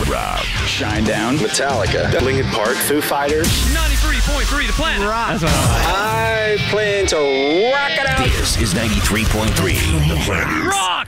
Rock. Shinedown. Metallica. Linkin Park. Foo Fighters. 93.3 The Planet. Rock. That's what I I plan to rock it out. This is 93.3 The Planet. Rock!